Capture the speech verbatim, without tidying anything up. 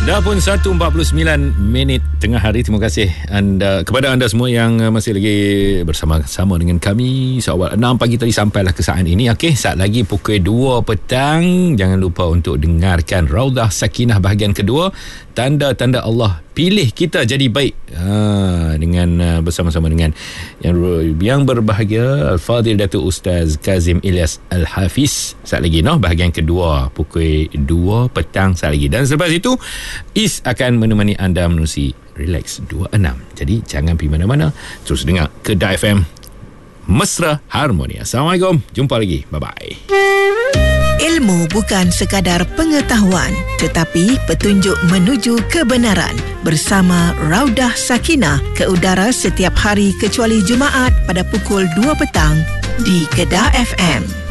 Dah pun satu empat puluh sembilan minit tengah hari. Terima kasih anda kepada anda semua yang masih lagi bersama-sama dengan kami seawal enam pagi tadi sampailah ke saat ini. Okey, saat lagi pukul dua petang. Jangan lupa untuk dengarkan Raudah Sakinah bahagian kedua, tanda-tanda Allah pilih kita jadi baik. Ha, dengan uh, bersama-sama dengan yang yang berbahagia Al-Fadhil Datuk Ustaz Kazim Ilyas Al-Hafiz. Saat lagi noh bahagian kedua pukul dua petang saat lagi. Dan selepas itu Is akan menemani anda menerusi Relax dua puluh enam. Jadi jangan pergi mana-mana, terus dengar Kedah F M, Mesra Harmoni. Assalamualaikum, jumpa lagi, bye-bye. Ilmu bukan sekadar pengetahuan, tetapi petunjuk menuju kebenaran. Bersama Raudah Sakinah ke udara setiap hari kecuali Jumaat pada pukul dua petang di Kedah F M.